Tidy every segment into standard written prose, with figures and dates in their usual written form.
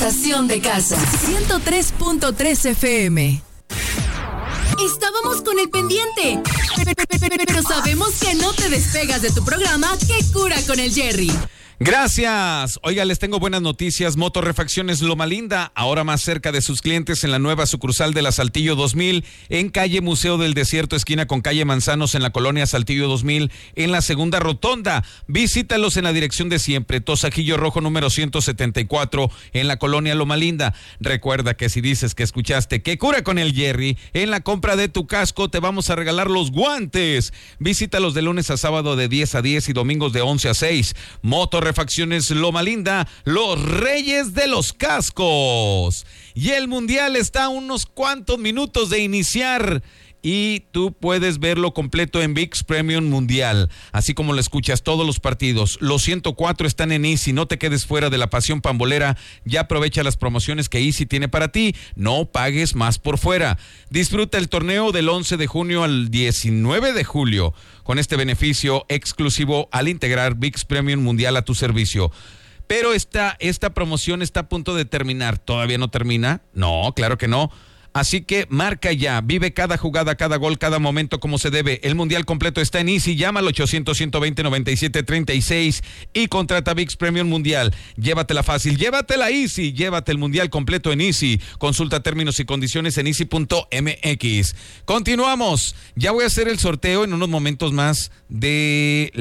Estación de casa. 103.3 FM. Estábamos con el pendiente, pero sabemos que no te despegas de tu programa ¿Qué cura con el Jerry? Gracias. Oiga, les tengo buenas noticias. Motorrefacciones Loma Linda, ahora más cerca de sus clientes en la nueva sucursal de la Saltillo 2000, en calle Museo del Desierto, esquina con calle Manzanos, en la colonia Saltillo 2000, en la segunda rotonda. Visítalos en la dirección de siempre, Tosajillo Rojo número 174, en la colonia Loma Linda. Recuerda que si dices que escuchaste ¿Qué cura con el Jerry? En la compra de tu casco te vamos a regalar los guantes. Visítalos de lunes a sábado de 10 a 10 y domingos de 11 a 6. Motorrefacciones Loma Linda, los reyes de los cascos. Y el mundial está a unos cuantos minutos de iniciar y tú puedes verlo completo en ViX Premium Mundial, así como lo escuchas, todos los partidos. Los 104 están en Easy, no te quedes fuera de la pasión pambolera, ya aprovecha las promociones que Easy tiene para ti, no pagues más por fuera. Disfruta el torneo del 11 de junio al 19 de julio, con este beneficio exclusivo al integrar ViX Premium Mundial a tu servicio. Pero esta promoción está a punto de terminar. ¿Todavía no termina? No, claro que no. Así que marca ya, vive cada jugada, cada gol, cada momento como se debe. El mundial completo está en Easy, llama al 800-120-97-36 y contrata ViX Premium Mundial. Llévatela fácil, llévatela Easy, llévate el mundial completo en Easy. Consulta términos y condiciones en easy.mx. Continuamos, ya voy a hacer el sorteo en unos momentos más del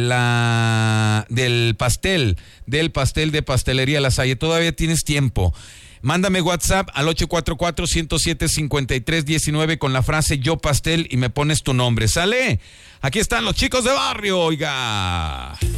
pastel de Pastelería La Salle. Todavía tienes tiempo. Mándame WhatsApp al 844-107-5319 con la frase Yo Pastel y me pones tu nombre. ¿Sale? Aquí están los chicos de barrio, oiga.